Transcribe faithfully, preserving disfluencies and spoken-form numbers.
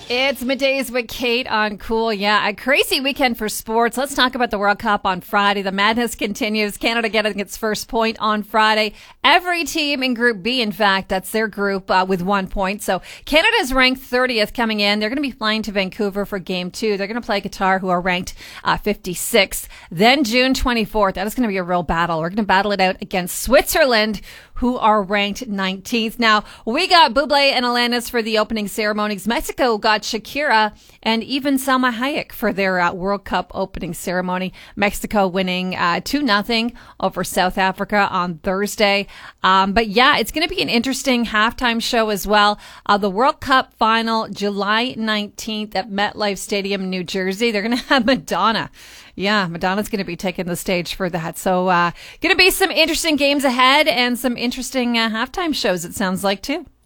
It's middays with Kate on Cool. Yeah, a crazy weekend for sports. Let's talk about the World Cup on Friday. The madness continues. Canada getting its first point on Friday. Every team in Group B, in fact, that's their group uh, with one point. So Canada's ranked thirtieth coming in. They're going to be flying to Vancouver for game two. They're going to play Qatar, who are ranked uh, fifty-sixth. Then June twenty-fourth, that is going to be a real battle. We're going to battle it out against Switzerland, who are ranked nineteenth. Now, we got Bublé and Alanis for the opening ceremonies. Mexico got Shakira and even Salma Hayek for their uh, World Cup opening ceremony. Mexico winning uh, two nothing over South Africa on Thursday. Um, but yeah, it's going to be an interesting halftime show as well. Uh, the World Cup final, July nineteenth at MetLife Stadium, New Jersey. They're going to have Madonna. Yeah, Madonna's going to be taking the stage for that. So uh, going to be some interesting games ahead and some interesting uh, halftime shows, it sounds like, too.